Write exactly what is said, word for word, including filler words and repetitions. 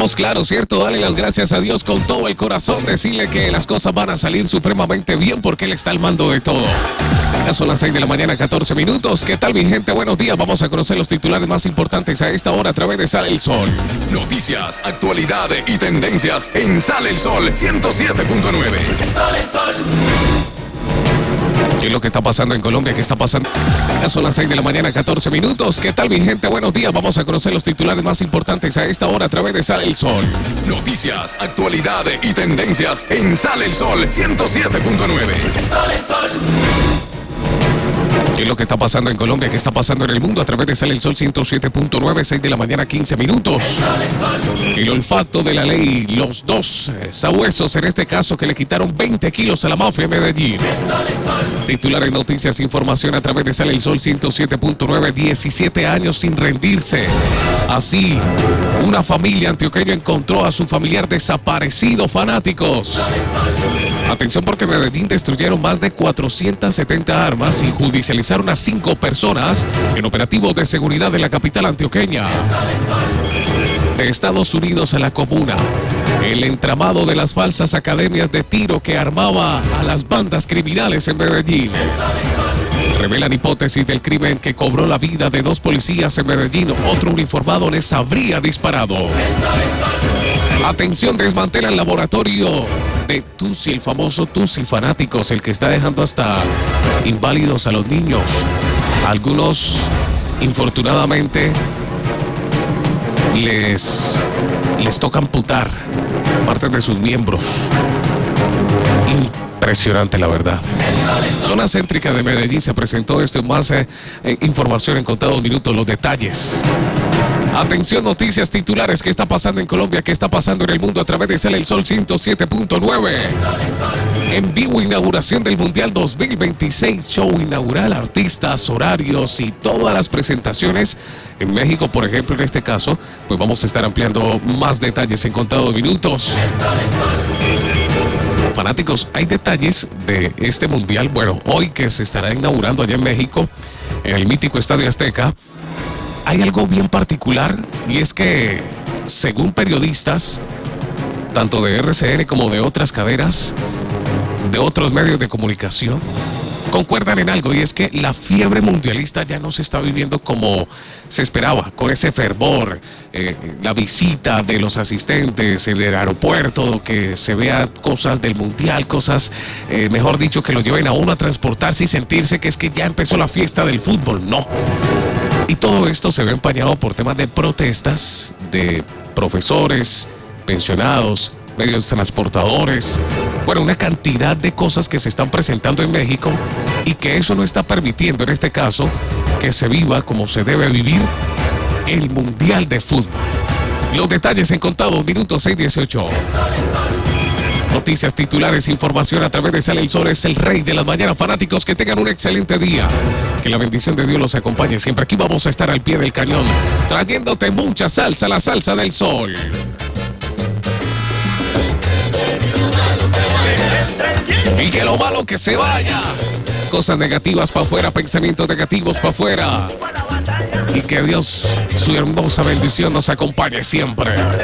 estamos claros, ¿cierto? Dale las gracias a Dios con todo el corazón. Decirle que las cosas van a salir supremamente bien porque Él está al mando de todo. Ya son las seis de la mañana, catorce minutos. ¿Qué tal, mi gente? Buenos días. Vamos a conocer los titulares más importantes a esta hora a través de Sale el Sol. Noticias, actualidad y tendencias en Sale el Sol ciento siete punto nueve. Sale el Sol. ¿Qué es lo que está pasando en Colombia? ¿Qué está pasando? Ya son las seis de la mañana, catorce minutos. ¿Qué tal, mi gente? Buenos días. Vamos a conocer los titulares más importantes a esta hora a través de Sale el Sol. Noticias, actualidad y tendencias en Sale el Sol ciento siete punto nueve. Sale el Sol. ¿Qué es lo que está pasando en Colombia? ¿Qué está pasando en el mundo? A través de Sale el Sol ciento siete punto nueve, seis de la mañana, quince minutos. El olfato de la ley, los dos eh, sabuesos, en este caso, que le quitaron veinte kilos a la mafia en Medellín. Titulares, noticias, información a través de Sale el Sol ciento siete punto nueve, diecisiete años sin rendirse. Así, una familia antioqueña encontró a su familiar desaparecido, fanáticos. Atención, porque en Medellín destruyeron más de cuatrocientas setenta armas y judicializaron a cinco personas en operativos de seguridad de la capital antioqueña. De Estados Unidos a la comuna, el entramado de las falsas academias de tiro que armaba a las bandas criminales en Medellín. Revelan hipótesis del crimen que cobró la vida de dos policías en Medellín. Otro uniformado les habría disparado. Atención, desmantelan laboratorio de Tusi, el famoso Tusi, fanáticos, el que está dejando hasta inválidos a los niños. Algunos, infortunadamente, les, les toca amputar parte de sus miembros. Impresionante, la verdad. Zona céntrica de Medellín se presentó esto, más eh, eh, información en contados minutos, los detalles. Atención, noticias, titulares. ¿Qué está pasando en Colombia? ¿Qué está pasando en el mundo? A través de Sale el Sol ciento siete punto nueve. En vivo, inauguración del Mundial dos mil veintiséis. Show inaugural, artistas, horarios y todas las presentaciones. En México, por ejemplo, en este caso, pues vamos a estar ampliando más detalles en contados minutos. Fanáticos, hay detalles de este Mundial. Bueno, hoy que se estará inaugurando allá en México, en el mítico Estadio Azteca. Hay algo bien particular y es que, según periodistas, tanto de R C N como de otras cadenas, de otros medios de comunicación, concuerdan en algo, y es que la fiebre mundialista ya no se está viviendo como se esperaba, con ese fervor, eh, la visita de los asistentes en el aeropuerto, que se vea cosas del mundial, cosas, eh, mejor dicho, que lo lleven a uno a transportarse y sentirse que es que ya empezó la fiesta del fútbol. No. Y todo esto se ve empañado por temas de protestas de profesores, pensionados, medios transportadores. Bueno, una cantidad de cosas que se están presentando en México y que eso no está permitiendo, en este caso, que se viva como se debe vivir el Mundial de Fútbol. Los detalles en contados minutos, seis dieciocho. Noticias, titulares, información a través de Sale el Sol. Es el rey de las mañanas, fanáticos. Que tengan un excelente día. Que la bendición de Dios los acompañe siempre. Aquí vamos a estar al pie del cañón, trayéndote mucha salsa, la salsa del sol. Y que lo malo que se vaya. Cosas negativas para afuera, pensamientos negativos para afuera. Y que Dios, su hermosa bendición, nos acompañe siempre.